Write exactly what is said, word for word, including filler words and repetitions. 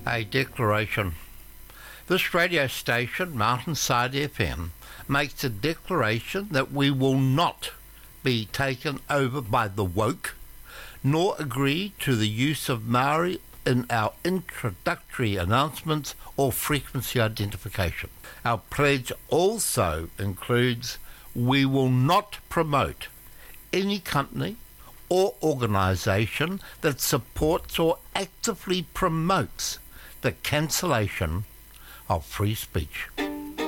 A declaration. This radio station, Mountainside F M, makes a declaration that we will not be taken over by the woke, nor agree to the use of Maori in our introductory announcements or frequency identification. Our pledge also includes we will not promote any company or organisation that supports or actively promotes the cancellation of free speech.